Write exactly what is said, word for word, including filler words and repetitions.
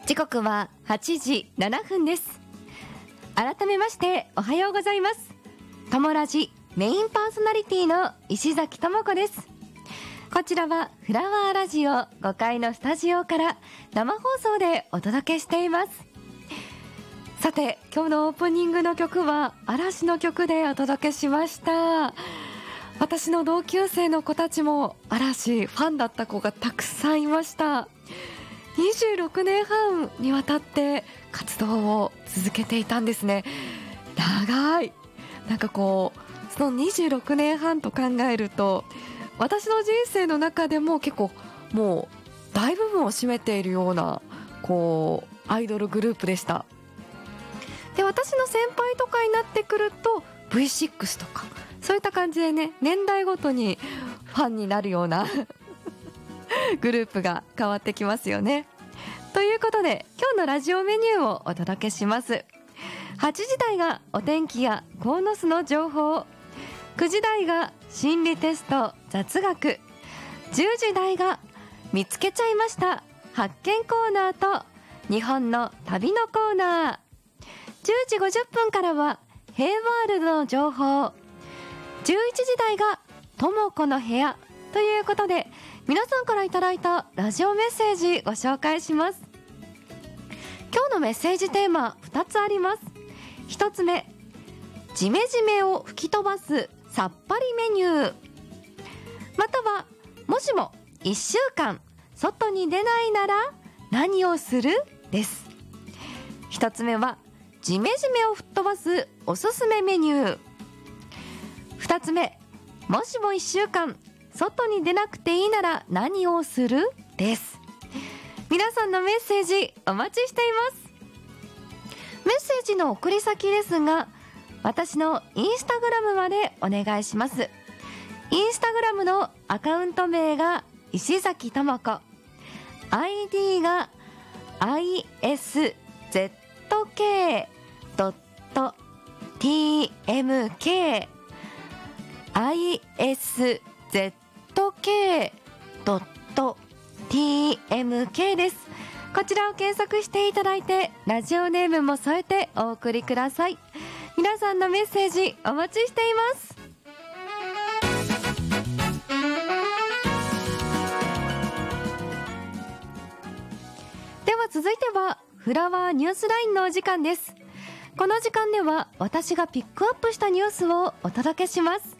時刻ははちじななふんです。改めましておはようございます。ともラジメインパーソナリティの石崎智子です。こちらはフラワーラジオごかいのスタジオから生放送でお届けしています。さて、今日のオープニングの曲は嵐の曲でお届けしました。私の同級生の子たちも嵐ファンだった子がたくさんいました。にじゅうろくねんはんにわたって活動を続けていたんですね。長い。なんかこうそのにじゅうろくねんはんと考えると、私の人生の中でも結構もう大部分を占めているようなこうアイドルグループでした。で、私の先輩とかになってくると ブイシックス とかそういった感じでね、年代ごとにファンになるようなグループが変わってきますよね。ということで、今日のラジオメニューをお届けします。はちじ台がお天気や鴻巣の情報、くじ台が心理テスト雑学、じゅうじ台が見つけちゃいました発見コーナーと日本の旅のコーナー、じゅうじごじゅっぷんからはヘイワールドの情報、じゅういちじ台がともこの部屋ということで、皆さんからいただいたラジオメッセージご紹介します。今日のメッセージテーマふたつあります。ひとつめ、ジメジメを吹き飛ばすさっぱりメニュー、またはもしもいっしゅうかん外に出ないなら何をするです。ひとつめはジメジメを吹っ飛ばすおすすめメニュー、ふたつめ、もしもいっしゅうかん外に出なくていいなら何をするです。皆さんのメッセージお待ちしています。メッセージの送り先ですが、私のインスタグラムまでお願いします。インスタグラムのアカウント名が石崎智子、 アイディー が アイエスゼットケードットティーエムケー アイエスゼットケードットティーエムケー です。こちらを検索していただいて、ラジオネームも添えてお送りください。皆さんのメッセージお待ちしています。では続いてはフラワーニュースラインのお時間です。この時間では私がピックアップしたニュースをお届けします。